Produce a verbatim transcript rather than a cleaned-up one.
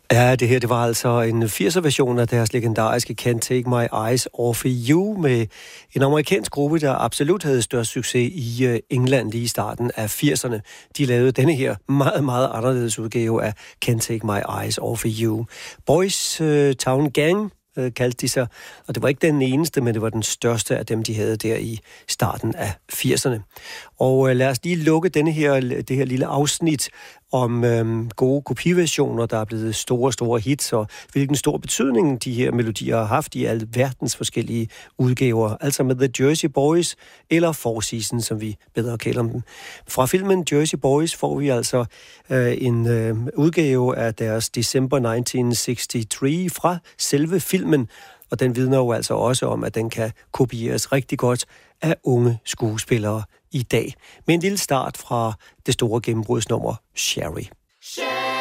Ja, det her det var altså en firser-version af deres legendariske Can't Take My Eyes Off You med en amerikansk gruppe, der absolut havde størst succes i England lige i starten af firserne. De lavede denne her meget, meget anderledes udgave af Can't Take My Eyes Off You. Boys uh, Town Gang kaldte de sig, og det var ikke den eneste, men det var den største af dem, de havde der i starten af firserne. Og øh, lad os lige lukke denne her, det her lille afsnit om øhm, gode kopiversioner, der er blevet store, store hits, og hvilken stor betydning de her melodier har haft i alle verdens forskellige udgaver, altså med The Jersey Boys, eller Four Seasons, som vi bedre kalder dem. Fra filmen Jersey Boys får vi altså øh, en øh, udgave af deres December nitten seksogtres fra selve filmen, og den vidner jo altså også om, at den kan kopieres rigtig godt af unge skuespillere i dag. Med en lille start fra det store gennembrudsnummer Sherry.